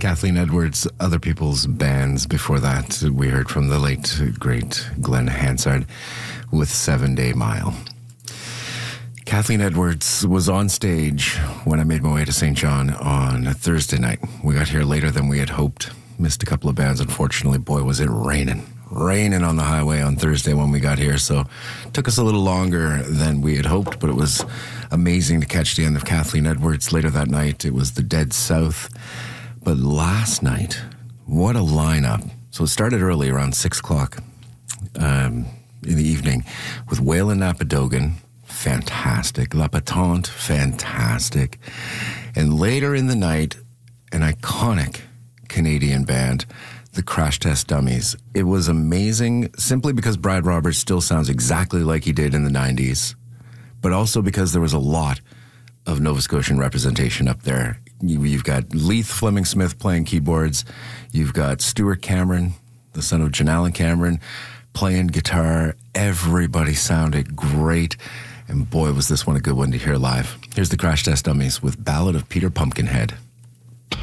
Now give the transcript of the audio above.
Kathleen Edwards, other people's bands. Before that, we heard from the late, great Glenn Hansard with 7 Day Mile. Kathleen Edwards was on stage when I made my way to St. John on a Thursday night. We got here later than we had hoped. Missed a couple of bands, unfortunately. Boy, was it raining. Raining on the highway on Thursday when we got here, so it took us a little longer than we had hoped, but it was amazing to catch the end of Kathleen Edwards. Later that night, it was the Dead South. But last night, what a lineup. So it started early, around 6 o'clock in the evening, with Waylon Napadogan, fantastic. La Patente, fantastic. And later in the night, an iconic Canadian band, the Crash Test Dummies. It was amazing simply because Brad Roberts still sounds exactly like he did in the 90s, but also because there was a lot of Nova Scotian representation up there. You've got Leith Fleming Smith playing keyboards. You've got Stuart Cameron, the son of Janelle Cameron, playing guitar. Everybody sounded great. And boy, was this one a good one to hear live. Here's the Crash Test Dummies with Ballad of Peter Pumpkinhead.